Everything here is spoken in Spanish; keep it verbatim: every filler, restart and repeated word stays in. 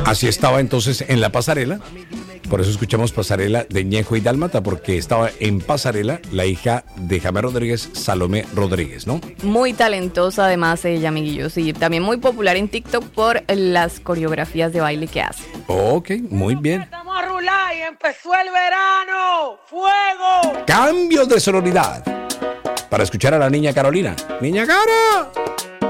Así estaba entonces en la pasarela. Por eso escuchamos Pasarela de Ñejo y Dálmata, porque estaba en pasarela la hija de Jaime Rodríguez, Salomé Rodríguez, ¿no? Muy talentosa además ella, amiguillos, y también muy popular en TikTok por las coreografías de baile que hace. Ok, muy bien. Estamos a rular y empezó el verano. ¡Fuego! Cambio de sonoridad para escuchar a la niña Carolina. ¡Niña Cara!